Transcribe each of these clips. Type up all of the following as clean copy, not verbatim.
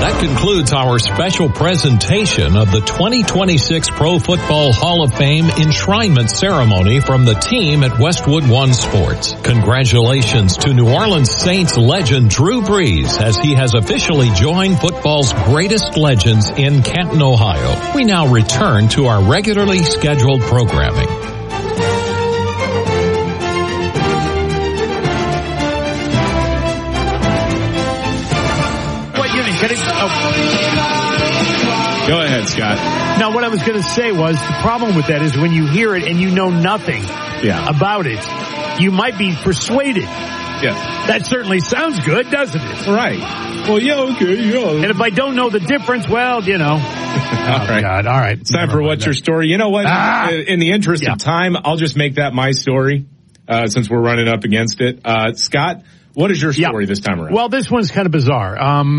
That concludes our special presentation of the 2026 Pro Football Hall of Fame enshrinement ceremony from the team at Westwood One Sports. Congratulations to New Orleans Saints legend Drew Brees as he has officially joined football's greatest legends in Canton, Ohio. We now return to our regularly scheduled programming. Go ahead, Scott. Now, what I was going to say was the problem with that is when you hear it and you know nothing about it, you might be persuaded. Yes. That certainly sounds good, doesn't it? Right. Well, okay. And if I don't know the difference, well, you know. All right. God. All right. It's time for What's Your Story. You know what? In the interest of time, I'll just make that my story since we're running up against it. Scott, what is your story this time around? Well, this one's kind of bizarre.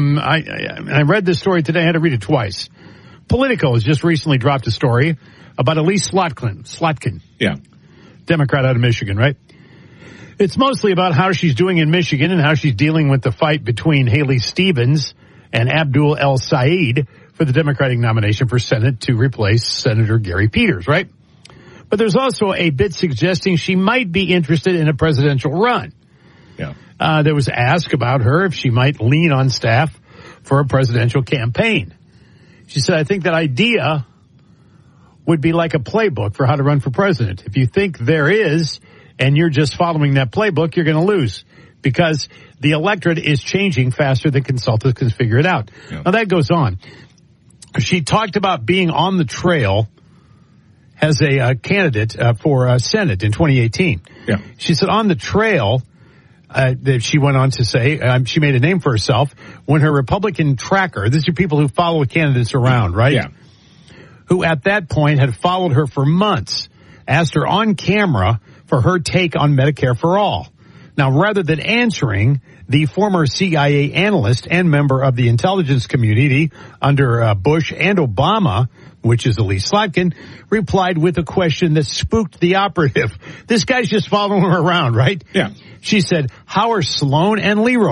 I read this story today. I had to read it twice. Politico has just recently dropped a story about Elise Slotkin. Yeah. Democrat out of Michigan, right? It's mostly about how she's doing in Michigan and how she's dealing with the fight between Haley Stevens and Abdul El Sayed for the Democratic nomination for Senate to replace Senator Gary Peters, right? But there's also a bit suggesting she might be interested in a presidential run. Yeah. There was asked about her if she might lean on staff for a presidential campaign. She said, I think that idea would be like a playbook for how to run for president. If you think there is, and you're just following that playbook, you're going to lose because the electorate is changing faster than consultants can figure it out. Yeah. Now, that goes on. She talked about being on the trail as a candidate for Senate in 2018. Yeah. She said on the trail, she went on to say, she made a name for herself when her Republican tracker, these are people who follow candidates around, right? Yeah. Who at that point had followed her for months, asked her on camera for her take on Medicare for All. Now, rather than answering, the former CIA analyst and member of the intelligence community under Bush and Obama, which is Elise Slotkin, replied with a question that spooked the operative. This guy's just following her around, right? Yeah. She said, how are Sloan and Leroy? ?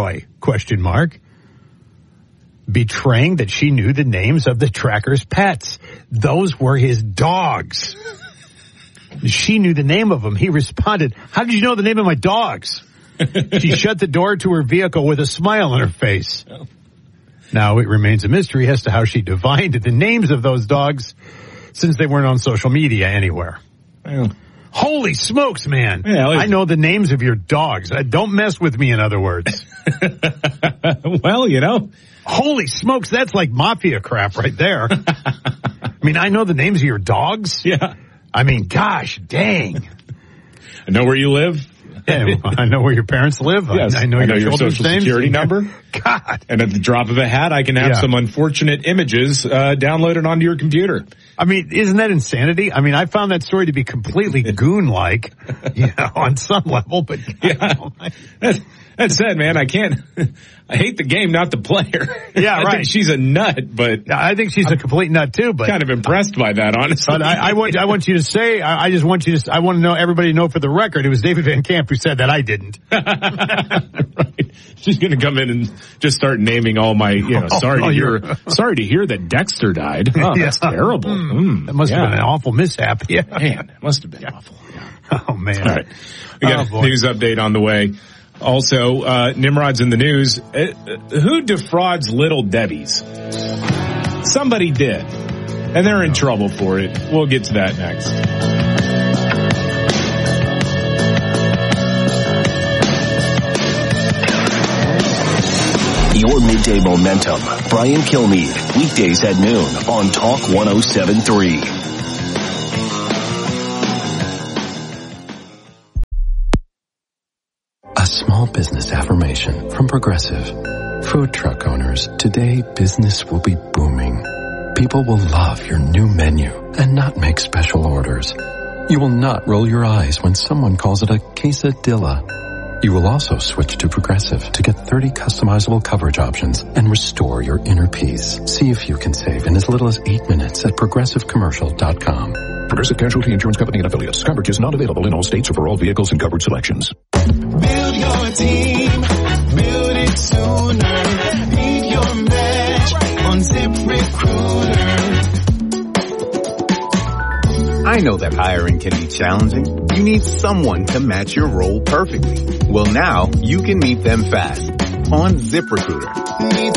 Betraying that she knew the names of the tracker's pets. Those were his dogs. She knew the name of them. He responded, how did you know the name of my dogs? She shut the door to her vehicle with a smile on her face. Oh. Now, it remains a mystery as to how she divined the names of those dogs since they weren't on social media anywhere. Well, holy smokes, man. Yeah, I know the names of your dogs. Don't mess with me, in other words. Well, you know. Holy smokes, that's like mafia crap right there. I mean, I know the names of your dogs. Yeah. I mean, gosh, dang. I know where you live. Yeah, I know where your parents live. Yes. I know your social security number. God. And at the drop of a hat, I can have some unfortunate images downloaded onto your computer. I mean, isn't that insanity? I mean, I found that story to be completely goon-like, on some level, but that said, man, I hate the game, not the player. Yeah, right. I think she's a nut, but I think she's a complete nut too, but kind of impressed by that, honestly. But I want you to say, I want to know, everybody to know for the record, it was David Van Camp who said that. I didn't. Right. She's going to come in and just start naming all my, sorry to hear that Dexter died. Oh, that's terrible. That must have been an awful mishap. Yeah. Man, it must have been awful. Yeah. Oh, man. All right. We got a news update on the way. Also, Nimrod's in the news. Who defrauds Little Debbie's? Somebody did. And they're in trouble for it. We'll get to that next. Your midday momentum. Brian Kilmeade. Weekdays at noon on Talk 107.3. A small business affirmation from Progressive. Food truck owners, today business will be booming. People will love your new menu and not make special orders. You will not roll your eyes when someone calls it a quesadilla. You will also switch to Progressive to get 30 customizable coverage options and restore your inner peace. See if you can save in as little as 8 minutes at progressivecommercial.com. Progressive Casualty Insurance Company and Affiliates. Coverage is not available in all states or for all vehicles and coverage selections. Build your team. Build it sooner. Beat your match. I know that hiring can be challenging. You need someone to match your role perfectly. Well, now you can meet them fast on ZipRecruiter.